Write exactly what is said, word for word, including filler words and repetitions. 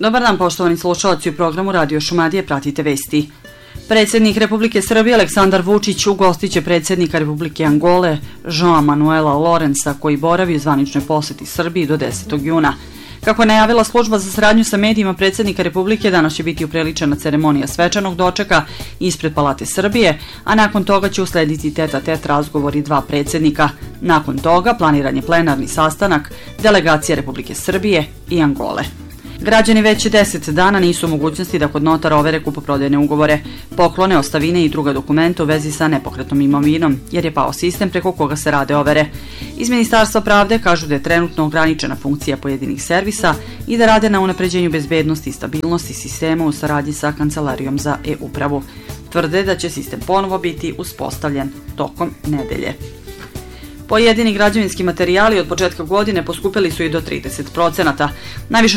Dobar dan, poštovani slušalci, u programu Radio Šumadije pratite vesti. Predsjednik Republike Srbije Aleksandar Vučić ugostit će predsjednika Republike Angole Joao Manuela Lorensa, koji boravi u zvaničnoj poseti Srbiji do desetog juna. Kako je najavila služba za saradnju sa medijima predsjednika Republike, danas će biti upriličena ceremonija svečanog dočeka ispred Palate Srbije, a nakon toga će uslediti tet-a-tet razgovori dva predsjednika. Nakon toga planiran je plenarni sastanak delegacije Republike Srbije i Angole. Građani već deset dana nisu u mogućnosti da kod notara overe kupoprodajne ugovore, poklone, ostavine i druga dokumenta u vezi sa nepokretnom imovinom, jer je pao sistem preko koga se rade overe. Iz Ministarstva pravde kažu da je trenutno ograničena funkcija pojedinih servisa i da rade na unapređenju bezbednosti i stabilnosti sistema u saradnji sa Kancelarijom za e-upravu. Tvrde da će sistem ponovo biti uspostavljen tokom nedelje. Pojedini građevinski materijali od početka godine poskupili su i do trideset procenata. Najviše